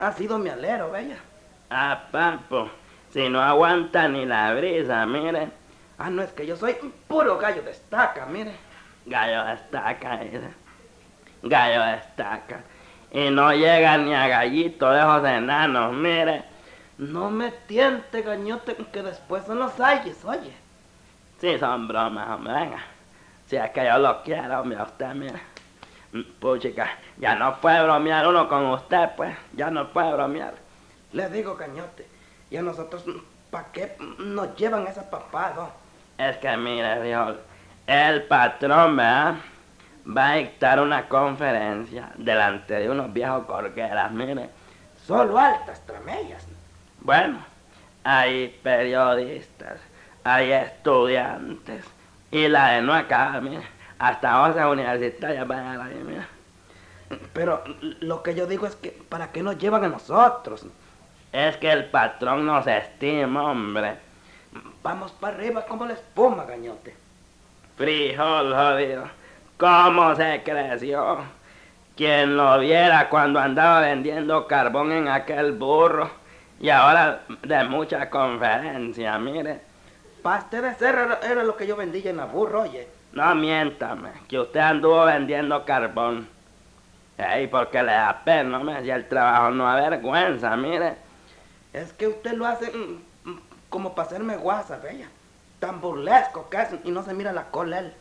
Ha sido mi alero, bella. Ah, papo, si no aguanta ni la brisa, mire. Ah, no, es que yo soy un puro gallo de estaca, mire. Gallo de estaca, dice. Gallo de estaca. Y no llega ni a gallito de esos enanos, mire. No me tiente, gañote, que después son los ayes, oye. Sí, son bromas, hombre, venga. Si es que yo lo quiero, hombre, a usted, mire. Puchica, ya no puede bromear uno con usted, pues. Ya no puede bromear. Le digo, gañote, y a nosotros, ¿para qué nos llevan esa papada? Es que mire, frijol, el patrón, ¿verdad? Va a dictar una conferencia delante de unos viejos corqueras, mire. Solo altas tramellas. Bueno, hay periodistas, hay estudiantes, y la de no acá, mire, hasta 11 universitarias van ahí, mire. Pero lo que yo digo es que, ¿para qué nos llevan a nosotros? Es que el patrón nos estima, hombre. Vamos para arriba como la espuma, gañote. Frijol, jodido. ¿Cómo se creció? Quien lo viera cuando andaba vendiendo carbón en aquel burro. Y ahora de mucha conferencia, mire. Paste de cerro era lo que yo vendía en la burro, oye. No miéntame, que usted anduvo vendiendo carbón. Ey, porque le da pena, hombre, si el trabajo no avergüenza, mire. Es que usted lo hace como para hacerme guasa, bella. Tan burlesco que es y no se mira la cola él.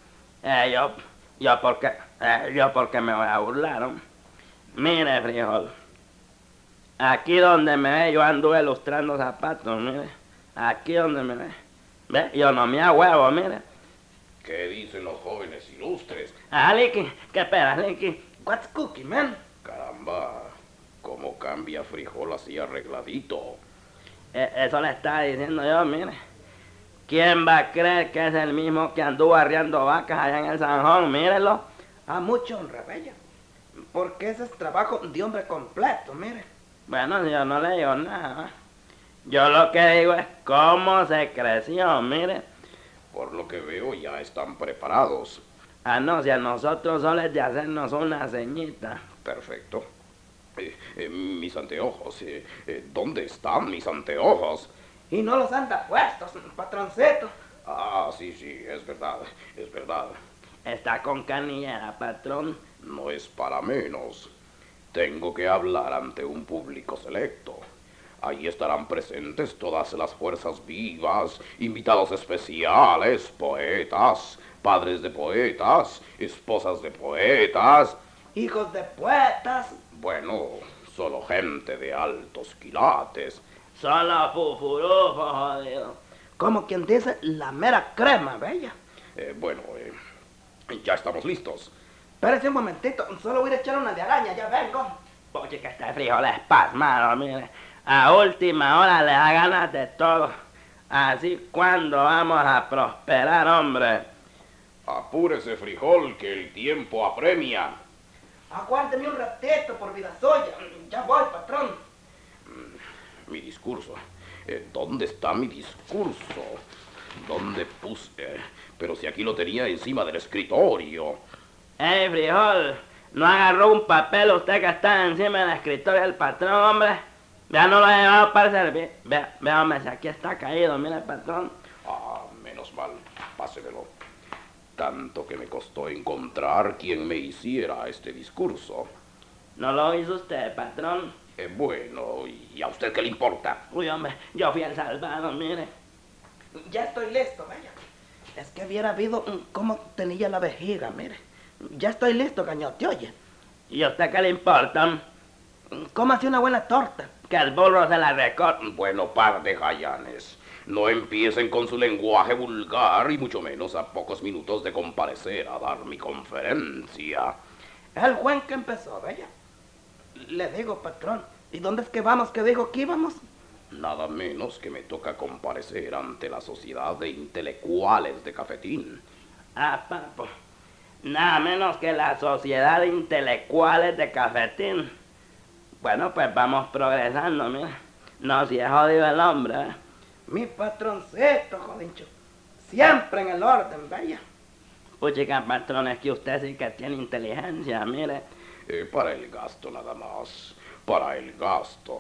Yo porque me voy a burlar, ¿no? Mire, frijol. Aquí donde me ve, yo anduve lustrando zapatos, mire. Aquí donde me ve. ¿Ve? Yo no me huevo, mire. ¿Qué dicen los jóvenes ilustres? Ah, Licky, ¿qué esperas, Licky? What's cookie, man? Caramba, cómo cambia Frijol así arregladito. Eso le estaba diciendo yo, mire. ¿Quién va a creer que es el mismo que anduvo arriando vacas allá en el Sanjón? Mírelo. A mucha honra, bella. Porque ese es trabajo de hombre completo, mire. Bueno, yo no le digo nada. Yo lo que digo es cómo se creció, mire. Por lo que veo ya están preparados. Ah, no, si a nosotros solo es de hacernos una ceñita. Perfecto. Mis anteojos. ¿Dónde están mis anteojos? Y no los anda puestos, patroncito. Ah, sí, es verdad, es verdad. Está con canillera, patrón. No es para menos. Tengo que hablar ante un público selecto. Allí estarán presentes todas las fuerzas vivas, invitados especiales, poetas, padres de poetas, esposas de poetas. Hijos de poetas. Bueno, solo gente de altos quilates. Solo fufurufo, jodido. Como quien dice, la mera crema, bella. Ya estamos listos. Espérese un momentito, solo voy a echar una de araña, ya vengo. Oye, que este frijol es pasmado, mire. A última hora le da ganas de todo. Así cuando vamos a prosperar, hombre. Apúrese, Frijol, que el tiempo apremia. Aguánteme un ratito, por vida suya. Ya voy, patrón. Mi discurso. ¿Dónde está mi discurso? ¿Dónde puse? Pero si aquí lo tenía encima del escritorio. Frijol, ¿no agarró un papel usted que está encima del escritorio del patrón, hombre? Ya no lo he llevado para servir. Vea, hombre, si aquí está caído, mira el patrón. Ah, menos mal, pásemelo. Tanto que me costó encontrar quien me hiciera este discurso. ¿No lo hizo usted, patrón? Bueno, ¿y a usted qué le importa? Uy, hombre, yo fui el salvado, mire. Ya estoy listo, vaya. Es que hubiera habido cómo tenía la vejiga, mire. Ya estoy listo, cañote, oye. ¿Y a usted qué le importa? ¿Cómo hace una buena torta? Que el burro se la recorte. Bueno, par de jayanes. No empiecen con su lenguaje vulgar y mucho menos a pocos minutos de comparecer a dar mi conferencia. Es el Juan que empezó, vaya. Le digo, patrón, ¿y dónde es que vamos que dijo que íbamos? Nada menos que me toca comparecer ante la Sociedad de Intelectuales de Cafetín. Ah, papo. Nada menos que la Sociedad de Intelectuales de Cafetín. Bueno, pues vamos progresando, mira. No, si es jodido el hombre, ¿eh? Mi patroncito, jodincho. Siempre en el orden, vaya. Puchica, patrón, es que usted sí que tiene inteligencia, mire. Para el gasto nada más. para el gasto.